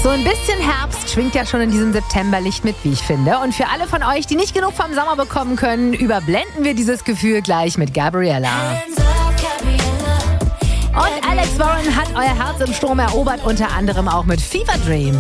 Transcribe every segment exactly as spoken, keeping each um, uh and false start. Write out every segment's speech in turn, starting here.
So ein bisschen Herbst schwingt ja schon in diesem Septemberlicht mit, wie ich finde. Und für alle von euch, die nicht genug vom Sommer bekommen können, überblenden wir dieses Gefühl gleich mit Gabriella. Und Alex Warren hat euer Herz im Sturm erobert, unter anderem auch mit Fever Dream.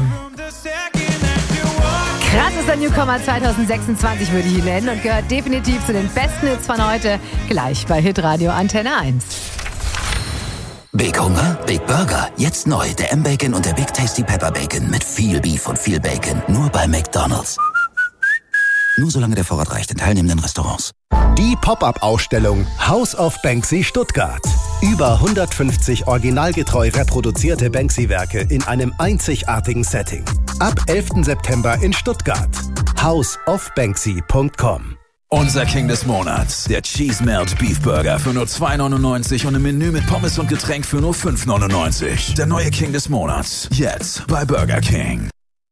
Krassester Newcomer zwanzig sechsundzwanzig würde ich ihn nennen und gehört definitiv zu den besten Hits von heute, gleich bei Hitradio Antenne eins. Big Hunger, Big Burger. Jetzt neu, der M-Bacon und der Big Tasty Pepper Bacon mit viel Beef und viel Bacon. Nur bei McDonald's. Nur solange der Vorrat reicht in teilnehmenden Restaurants. Die Pop-Up-Ausstellung House of Banksy Stuttgart. Über hundertfünfzig originalgetreu reproduzierte Banksy-Werke in einem einzigartigen Setting. Ab elften September in Stuttgart. house of banksy punkt com. Unser King des Monats, der Cheese Melt Beef Burger für nur zwei neunundneunzig und ein Menü mit Pommes und Getränk für nur fünf neunundneunzig. Der neue King des Monats, jetzt bei Burger King.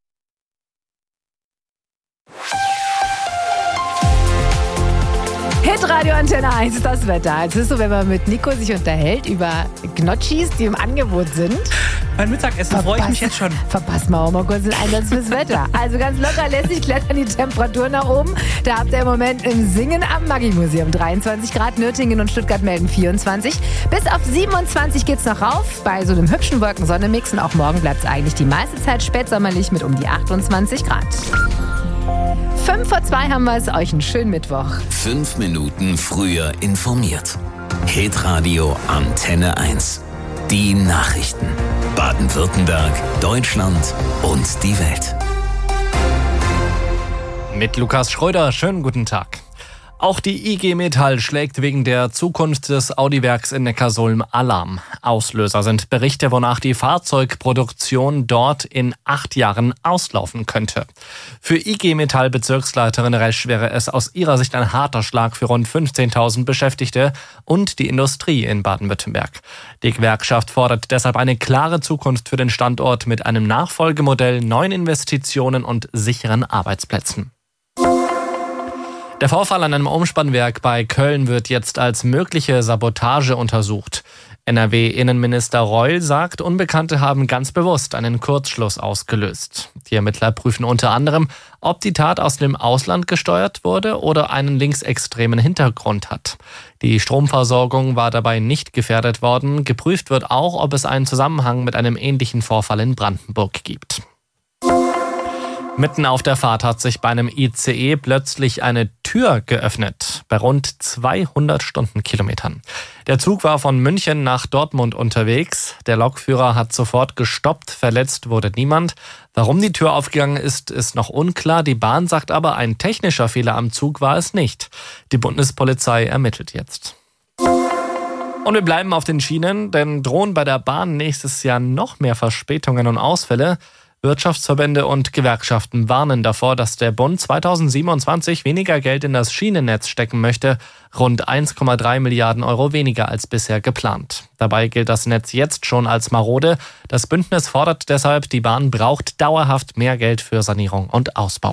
Hitradio Antenne eins, das Wetter. Jetzt ist so, wenn man mit Nico sich unterhält über Gnocchis, die im Angebot sind. Mein Mittagessen freue ich mich jetzt schon. Verpasst mal auch mal kurz den Einsatz fürs Wetter. Also ganz locker lässig klettern die Temperaturen nach oben. Da habt ihr im Moment im Singen am Maggi-Museum dreiundzwanzig Grad. Nürtingen und Stuttgart melden vierundzwanzig. Bis auf siebenundzwanzig geht's noch rauf. Bei so einem hübschen Wolken-Sonne-Mix. Und auch morgen bleibt es eigentlich die meiste Zeit spätsommerlich mit um die achtundzwanzig Grad. Fünf vor zwei haben wir es. Euch einen schönen Mittwoch. Fünf Minuten früher informiert. Hitradio Antenne eins. Die Nachrichten. Baden-Württemberg, Deutschland und die Welt. Mit Lukas Schröder, schönen guten Tag. Auch die I G Metall schlägt wegen der Zukunft des Audi-Werks in Neckarsulm Alarm. Auslöser sind Berichte, wonach die Fahrzeugproduktion dort in acht Jahren auslaufen könnte. Für I G Metall-Bezirksleiterin Resch wäre es aus ihrer Sicht ein harter Schlag für rund fünfzehntausend Beschäftigte und die Industrie in Baden-Württemberg. Die Gewerkschaft fordert deshalb eine klare Zukunft für den Standort mit einem Nachfolgemodell, neuen Investitionen und sicheren Arbeitsplätzen. Der Vorfall an einem Umspannwerk bei Köln wird jetzt als mögliche Sabotage untersucht. N R W-Innenminister Reul sagt, Unbekannte haben ganz bewusst einen Kurzschluss ausgelöst. Die Ermittler prüfen unter anderem, ob die Tat aus dem Ausland gesteuert wurde oder einen linksextremen Hintergrund hat. Die Stromversorgung war dabei nicht gefährdet worden. Geprüft wird auch, ob es einen Zusammenhang mit einem ähnlichen Vorfall in Brandenburg gibt. Mitten auf der Fahrt hat sich bei einem I C E plötzlich eine Tür geöffnet, bei rund zweihundert Stundenkilometern. Der Zug war von München nach Dortmund unterwegs. Der Lokführer hat sofort gestoppt, verletzt wurde niemand. Warum die Tür aufgegangen ist, ist noch unklar. Die Bahn sagt aber, ein technischer Fehler am Zug war es nicht. Die Bundespolizei ermittelt jetzt. Und wir bleiben auf den Schienen, denn drohen bei der Bahn nächstes Jahr noch mehr Verspätungen und Ausfälle. Wirtschaftsverbände und Gewerkschaften warnen davor, dass der Bund zweitausendsiebenundzwanzig weniger Geld in das Schienennetz stecken möchte, rund eins Komma drei Milliarden Euro weniger als bisher geplant. Dabei gilt das Netz jetzt schon als marode. Das Bündnis fordert deshalb, die Bahn braucht dauerhaft mehr Geld für Sanierung und Ausbau.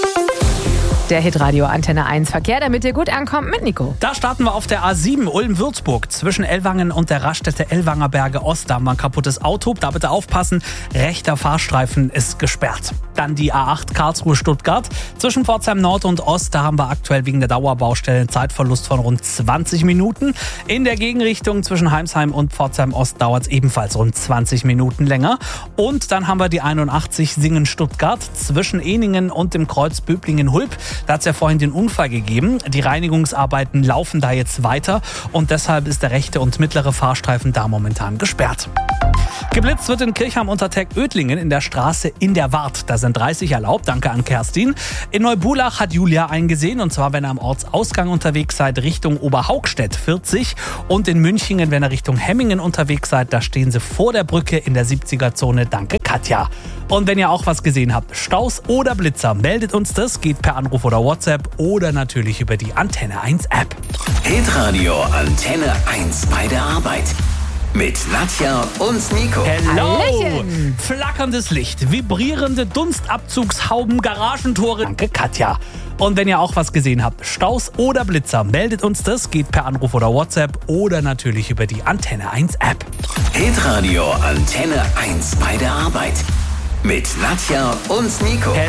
Der Hitradio Antenne eins Verkehr, damit ihr gut ankommt mit Nico. Da starten wir auf der A sieben Ulm-Würzburg. Zwischen Ellwangen und der Raststätte Ellwanger Berge Ost. Da haben wir ein kaputtes Auto. Da bitte aufpassen. Rechter Fahrstreifen ist gesperrt. Dann die A acht Karlsruhe-Stuttgart. Zwischen Pforzheim Nord und Ost. Da haben wir aktuell wegen der Dauerbaustelle einen Zeitverlust von rund zwanzig Minuten. In der Gegenrichtung zwischen Heimsheim und Pforzheim Ost dauert es ebenfalls rund zwanzig Minuten länger. Und dann haben wir die einundachtzig Singen-Stuttgart. Zwischen Eningen und dem Kreuz Böblingen-Hulp. Da hat es ja vorhin den Unfall gegeben. Die Reinigungsarbeiten laufen da jetzt weiter und deshalb ist der rechte und mittlere Fahrstreifen da momentan gesperrt. Geblitzt wird in Kirchheim-Unterteg-Ödlingen in der Straße in der Wart. Da sind dreißig erlaubt, danke an Kerstin. In Neubulach hat Julia eingesehen, und zwar wenn ihr am Ortsausgang unterwegs seid, Richtung Oberhaugstedt vierzig. Und in Münchingen, wenn ihr Richtung Hemmingen unterwegs seid, da stehen sie vor der Brücke in der siebziger-Zone, danke Katja. Und wenn ihr auch was gesehen habt, Staus oder Blitzer, meldet uns das, geht per Anruf oder WhatsApp oder natürlich über die Antenne eins App. Hitradio Antenne eins bei der Arbeit. Mit Nadja und Nico. Hello! Hallöchen. Flackerndes Licht, vibrierende Dunstabzugshauben, Garagentore. Danke, Katja. Und wenn ihr auch was gesehen habt, Staus oder Blitzer, meldet uns das, geht per Anruf oder WhatsApp oder natürlich über die Antenne eins App. Hitradio Antenne eins bei der Arbeit. Mit Nadja und Nico.